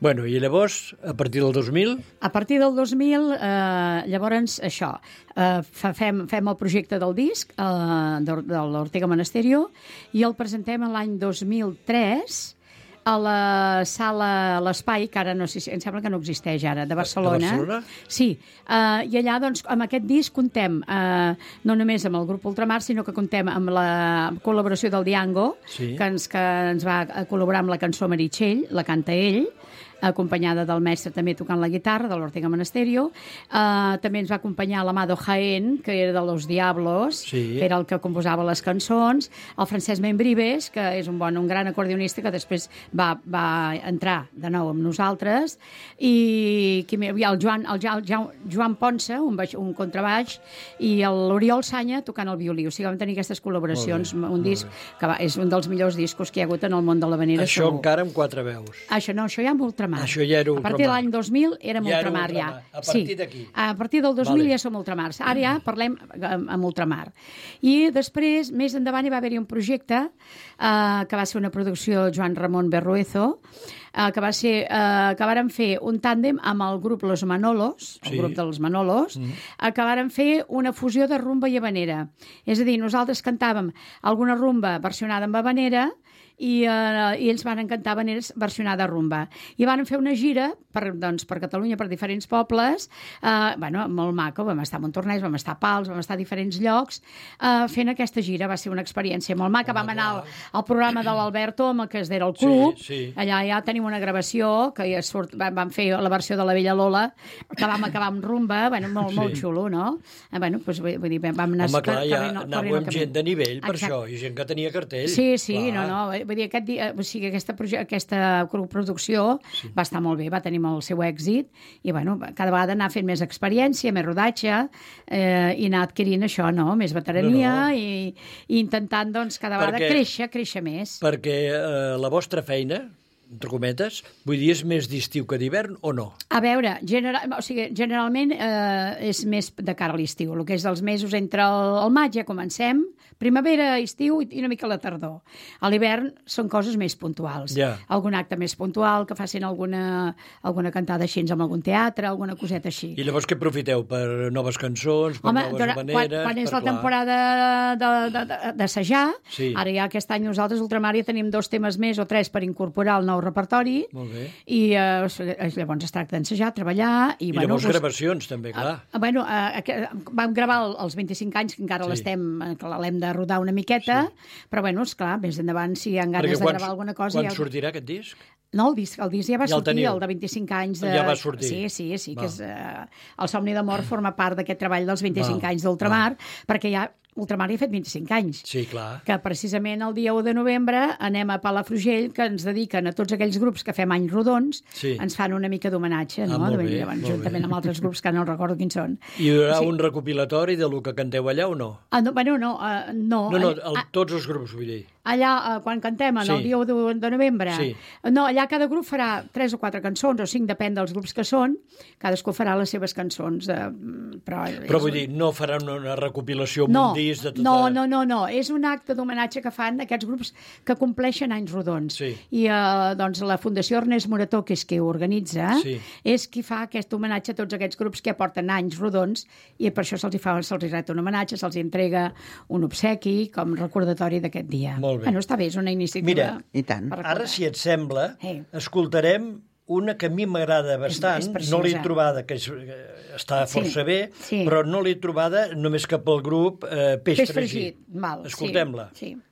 Bueno, i llavors, a partir del 2000... A partir del 2000, llavors, això, fem el projecte del disc de l'Ortega Monasterio i el presentem l'any 2003 a la sala L'Espai, que ara no sé si... Em sembla que no existeix ara, de Barcelona. De Barcelona? Sí. I allà, doncs, amb aquest disc contem no només amb el grup Ultramar, sinó que contem amb la col·laboració del Diango, Sí. que ens va col·laborar amb la cançó Meritxell, la canta ell, acompanyada del mestre també tocant la guitarra, de l'Ortega Monasterio. També ens va acompanyar l'Amado Jaén, que era de Los Diablos, Sí. que era el que composava les cançons, el Francesc Membrives, que és un gran acordionista, que després va entrar de nou amb nosaltres, i el Joan Ponsa, un contrabaix, i l'Oriol Sanya tocant el violí. O sigui, vam tenir aquestes col·laboracions, un disc que és un dels millors discos que hi ha hagut en el món de l'havanera. Això segur. encara amb 4 veus. Això ja amb Ultramar. Això ja era A partir de Ultramar. l'any 2000 érem Ja era Ultramar, ja. Ultramar. A partir d'aquí. A partir del 2000 Vale. ja som Ultramar. Ara ja parlem amb Ultramar. I després, més endavant, hi va haver-hi un projecte que va ser una producció Joan Ramon Berruezo, que vàrem fer un tàndem amb el grup Los Manolos, el Sí. grup dels Manolos, que vàrem fer una fusió de rumba i havanera. És a dir, nosaltres cantàvem alguna rumba versionada en havanera i ells van cantar habaneres versionada a rumba. I van fer una gira per Catalunya, per diferents pobles, molt maco, vam estar a Montornès, vam estar a Pals, vam estar a diferents llocs, fent aquesta gira. Va ser una experiència molt maca. Vam anar al programa de l'Alberto, amb el que es deia el club. Sí. Allà ja tenim una gravació, que ja vam fer la versió de la Vella Lola, que vam acabar amb rumba, molt xulo, no? Vull dir, vam anar... Home, clar, ja anàvem amb gent de nivell, per això, i gent que tenia cartell. Sí, Clar. Vull dir, aquesta producció va estar molt bé, va tenir el seu èxit, i cada vegada anar fent més experiència, més rodatge, i anar adquirint això, no? Més veterania, i intentant, doncs, cada vegada créixer més. Perquè la vostra feina, entre cometes, vull dir, és més d'estiu que d'hivern o no? A veure, generalment és més de cara a l'estiu, el que és dels mesos entre el maig ja comencem, primavera, estiu i una mica la tardor. A l'hivern són coses més puntuals. Ja. Algun acte més puntual, que facin alguna cantada així amb algun teatre, alguna coseta així. I llavors què aprofiteu? Per noves cançons, per noves habaneres? Quan és la temporada d'assajar, ara ja aquest any nosaltres, Ultramar, ja tenim 2 temes més o 3 per incorporar al nou repertori. Molt bé. I llavors es tracta d'ensajar, treballar... I llavors gravacions, també, clar. Vam gravar els 25 anys, que encara l'hem de rodar una miqueta, però, esclar, més endavant, si hi ha ganes de gravar alguna cosa... Quan sortirà aquest disc? No, el disc ja va sortir, el de 25 anys. Ja va sortir. Sí, que és... El Somni d'Amor forma part d'aquest treball dels 25 anys d'Ultramar, perquè ja Ultramar ja ha fet 25 anys. Sí, clar. Que precisament el dia 1 de novembre anem a Palafrugell, que ens dediquen a tots aquells grups que fem anys rodons, ens fan una mica d'homenatge, no? Juntament amb altres grups que no recordo quins són. I hi haurà un recopilatori del que canteu allà o no? No. Tots els grups, vull dir. Allà, quan cantem, el dia 1 de novembre, no, allà cada grup farà 3 o 4 cançons, o 5, depèn dels grups que són, cadascú farà les seves cançons. Però vull dir, no faran una recopilació amb un disc de tota... No, és un acte d'homenatge que fan aquests grups que compleixen anys rodons. I doncs la Fundació Ernest Morató, que és qui ho organitza, és qui fa aquest homenatge a tots aquests grups que aporten anys rodons, i per això se'ls ret un homenatge, se'ls entrega un obsequi com recordatori d'aquest dia. Molt bé. Està bé, és una iniciativa. Mira, i tant. Ara, si et sembla, escoltarem una que a mi m'agrada bastant, no l'he trobada, que està força bé, però no l'he trobada només que pel grup Peix Fregit. Escoltem-la. Sí.